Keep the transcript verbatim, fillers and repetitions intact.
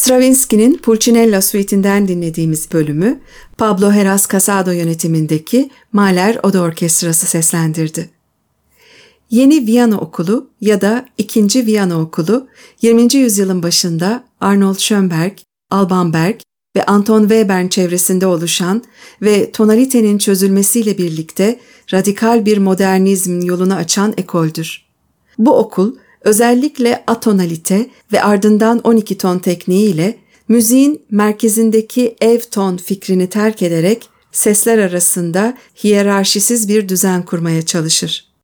Stravinsky'nin Pulcinella Suite'inden dinlediğimiz bölümü Pablo Heras Casado yönetimindeki Mahler Oda Orkestrası seslendirdi. Yeni Viyana Okulu ya da İkinci Viyana Okulu yirminci yüzyılın başında Arnold Schönberg, Alban Berg ve Anton Webern çevresinde oluşan ve tonalitenin çözülmesiyle birlikte radikal bir modernizmin yolunu açan ekoldür. Bu okul özellikle atonalite ve ardından on iki ton tekniğiyle müziğin merkezindeki ev ton fikrini terk ederek sesler arasında hiyerarşisiz bir düzen kurmaya çalışır.